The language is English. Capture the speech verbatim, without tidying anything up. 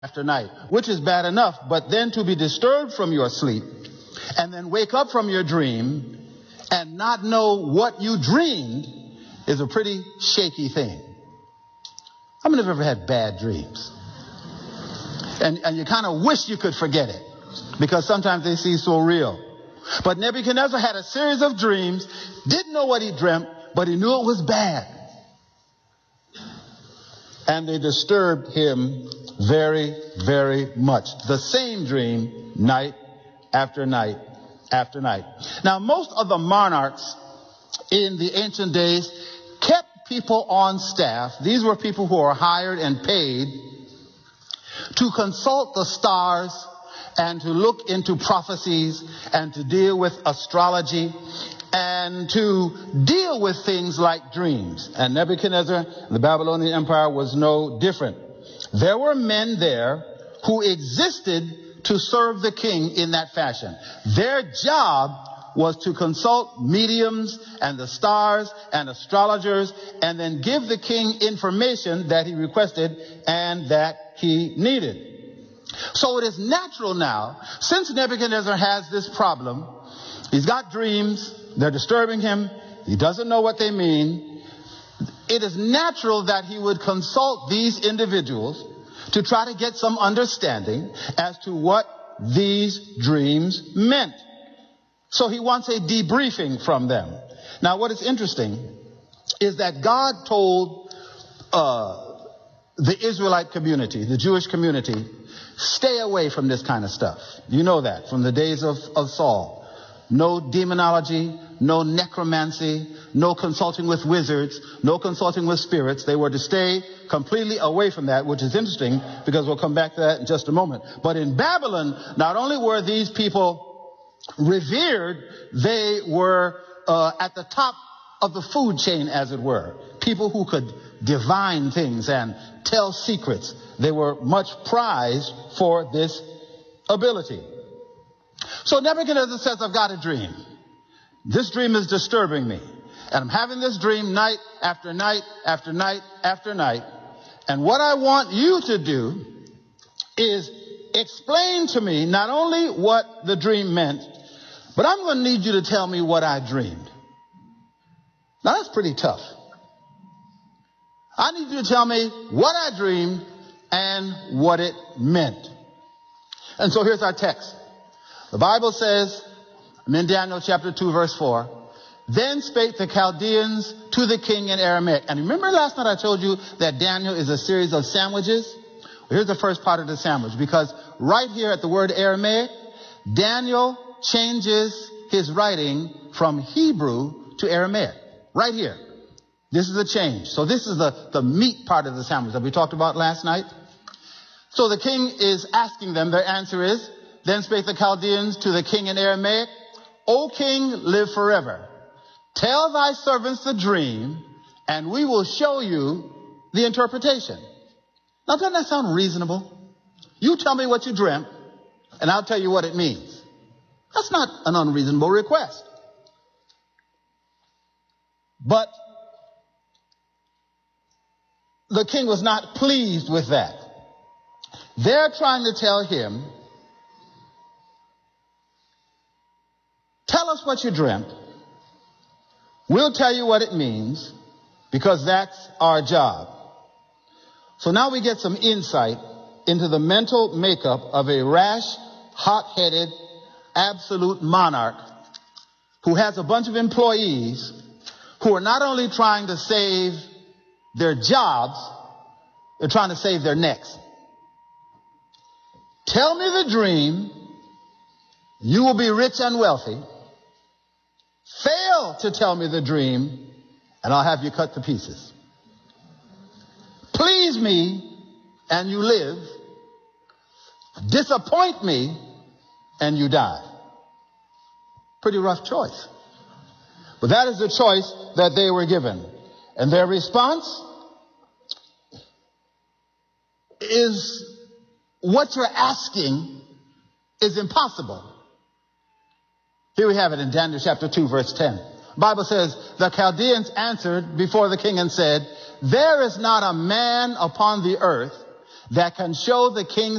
after night, which is bad enough, but then to be disturbed from your sleep and then wake up from your dream and not know what you dreamed is a pretty shaky thing. How many of you have ever had bad dreams? And, and you kind of wish you could forget it because sometimes they seem so real. But Nebuchadnezzar had a series of dreams, didn't know what he dreamt, but he knew it was bad. And they disturbed him very, very much. The same dream, night after night after night. Now, most of the monarchs in the ancient days kept people on staff. These were people who were hired and paid to consult the stars and to look into prophecies and to deal with astrology and to deal with things like dreams. And Nebuchadnezzar, the Babylonian Empire, was no different. There were men there who existed to serve the king in that fashion. Their job was to consult mediums and the stars and astrologers and then give the king information that he requested and that he needed. So it is natural now, since Nebuchadnezzar has this problem, he's got dreams, they're disturbing him, he doesn't know what they mean. It is natural that he would consult these individuals to try to get some understanding as to what these dreams meant. So he wants a debriefing from them. Now, what is interesting is that God told uh, the Israelite community, the Jewish community, stay away from this kind of stuff. You know that from the days of, of Saul. No demonology, no necromancy, no consulting with wizards, no consulting with spirits. They were to stay completely away from that, which is interesting because we'll come back to that in just a moment. But in Babylon, not only were these people revered, they were uh, at the top of the food chain, as it were. People who could divine things and tell secrets. They were much prized for this ability. So Nebuchadnezzar says, I've got a dream. This dream is disturbing me. And I'm having this dream night after night after night after night. And what I want you to do is explain to me not only what the dream meant, but I'm going to need you to tell me what I dreamed. Now that's pretty tough. I need you to tell me what I dreamed and what it meant. And so here's our text. The Bible says, I'm in Daniel chapter two, verse four, then spake the Chaldeans to the king in Aramaic. And remember last night I told you that Daniel is a series of sandwiches? Well, here's the first part of the sandwich, because right here at the word Aramaic, Daniel changes his writing from Hebrew to Aramaic. Right here. This is a change. So this is the, the meat part of the sandwich that we talked about last night. So the king is asking them, their answer is, then spake the Chaldeans to the king in Aramaic, O king, live forever. Tell thy servants the dream, and we will show you the interpretation. Now, doesn't that sound reasonable? You tell me what you dreamt, and I'll tell you what it means. That's not an unreasonable request. But the king was not pleased with that. They're trying to tell him, tell us what you dreamt. We'll tell you what it means, because that's our job. So now we get some insight into the mental makeup of a rash, hot-headed, absolute monarch who has a bunch of employees who are not only trying to save their jobs, they're trying to save their necks. Tell me the dream, you will be rich and wealthy. Fail to tell me the dream, and I'll have you cut to pieces. Please me, and you live. Disappoint me, and you die. Pretty rough choice. But that is the choice that they were given. And their response is, what you're asking is impossible. Here we have it in Daniel chapter two, verse ten. The Bible says, the Chaldeans answered before the king and said, there is not a man upon the earth, that can show the king